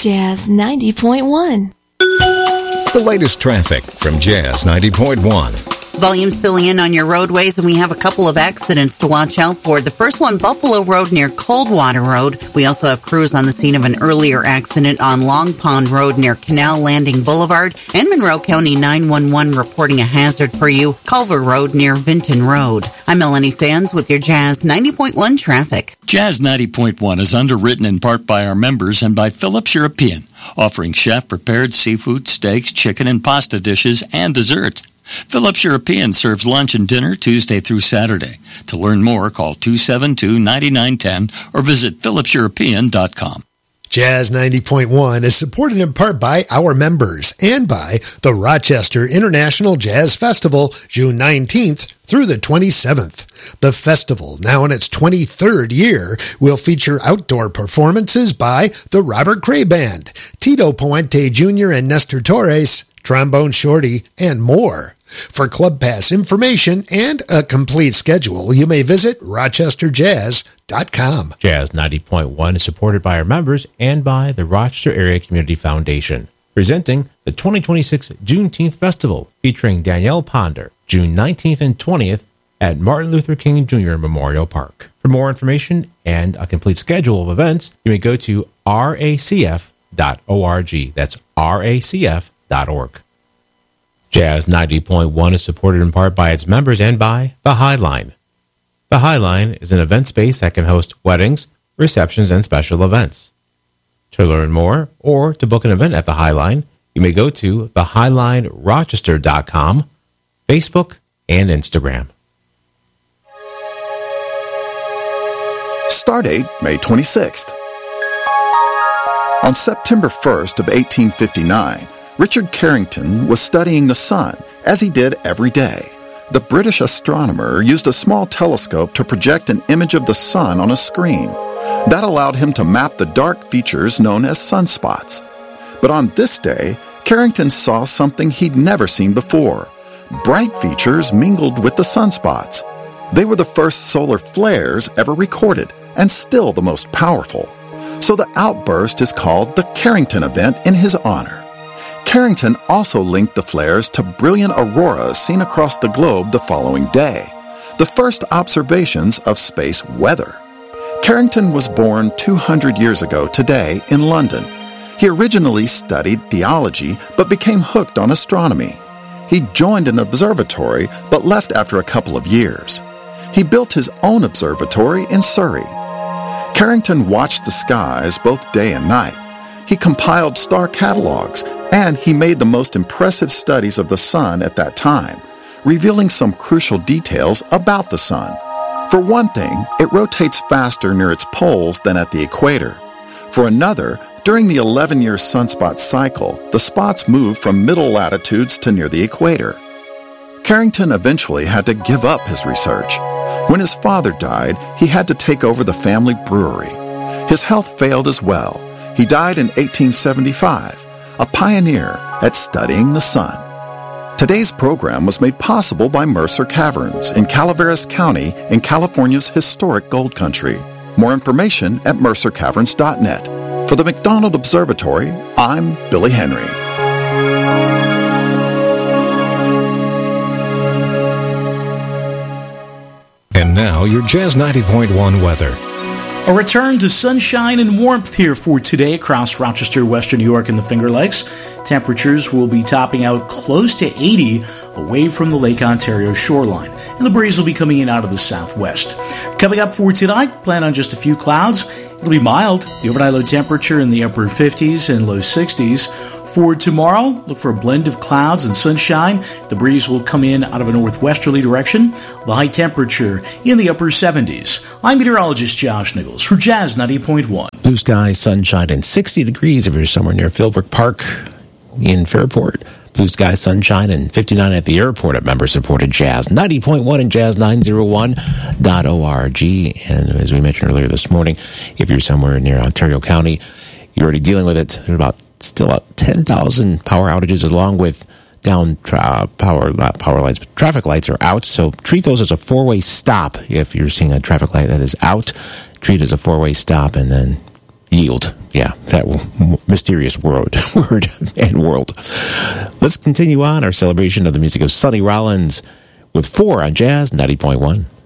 Jazz 90.1. The latest traffic from Jazz 90.1. Volumes filling in on your roadways, and we have a couple of accidents to watch out for. The first one, Buffalo Road near Coldwater Road. We also have crews on the scene of an earlier accident on Long Pond Road near Canal Landing Boulevard. And Monroe County 911 reporting a hazard for you, Culver Road near Vinton Road. I'm Melanie Sands with your Jazz 90.1 traffic. Jazz 90.1 is underwritten in part by our members and by Phillips European, offering chef-prepared seafood, steaks, chicken, and pasta dishes, and desserts. Phillips European serves lunch and dinner Tuesday through Saturday. To learn more, call 272-9910 or visit phillipseuropean.com. Jazz 90.1 is supported in part by our members and by the Rochester International Jazz Festival, June 19th through the 27th. The festival, now in its 23rd year, will feature outdoor performances by the Robert Cray Band, Tito Puente Jr. and Nestor Torres, Trombone Shorty, and more. For Club Pass information and a complete schedule, you may visit rochesterjazz.com. Jazz 90.1 is supported by our members and by the Rochester Area Community Foundation, presenting the 2026 Juneteenth Festival featuring Danielle Ponder, June 19th and 20th at Martin Luther King Jr. Memorial Park. For more information and a complete schedule of events, you may go to racf.org. That's racf.org. Jazz 90.1 is supported in part by its members and by The Highline. The Highline is an event space that can host weddings, receptions, and special events. To learn more or to book an event at The Highline, you may go to thehighlinerochester.com, Facebook, and Instagram. Stardate, May 26th. On September 1st of 1859, Richard Carrington was studying the sun, as he did every day. The British astronomer used a small telescope to project an image of the sun on a screen. That allowed him to map the dark features known as sunspots. But on this day, Carrington saw something he'd never seen before. Bright features mingled with the sunspots. They were the first solar flares ever recorded, and still the most powerful. So the outburst is called the Carrington event in his honor. Carrington also linked the flares to brilliant auroras seen across the globe the following day, the first observations of space weather. Carrington was born 200 years ago today in London. He originally studied theology but became hooked on astronomy. He joined an observatory but left after a couple of years. He built his own observatory in Surrey. Carrington watched the skies both day and night. He compiled star catalogs, and he made the most impressive studies of the sun at that time, revealing some crucial details about the sun. For one thing, it rotates faster near its poles than at the equator. For another, during the 11-year sunspot cycle, the spots move from middle latitudes to near the equator. Carrington eventually had to give up his research. When his father died, he had to take over the family brewery. His health failed as well. He died in 1875, a pioneer at studying the sun. Today's program was made possible by Mercer Caverns in Calaveras County in California's historic gold country. More information at mercercaverns.net. For the McDonald Observatory, I'm Billy Henry. And now, your Jazz 90.1 weather. A return to sunshine and warmth here for today across Rochester, Western New York, and the Finger Lakes. Temperatures will be topping out close to 80 away from the Lake Ontario shoreline, and the breeze will be coming in out of the southwest. Coming up for tonight, plan on just a few clouds. It'll be mild. The overnight low temperature in the upper 50s and low 60s. For tomorrow, look for a blend of clouds and sunshine. The breeze will come in out of a northwesterly direction. The high temperature in the upper 70s. I'm meteorologist Josh Nichols for Jazz 90.1. Blue skies, sunshine, and 60 degrees if you're somewhere near Philbrook Park in Fairport. Blue skies, sunshine, and 59 at the airport at member-supported Jazz 90.1 and Jazz901.org. And as we mentioned earlier this morning, if you're somewhere near Ontario County, you're already dealing with it. There's still about 10,000 power outages along with down power lights. Traffic lights are out, so treat those as a four-way stop. If you're seeing a traffic light that is out, treat it as a four-way stop and then yield. Yeah, that mysterious word and world. Let's continue on our celebration of the music of Sonny Rollins with 4 on Jazz 90.1.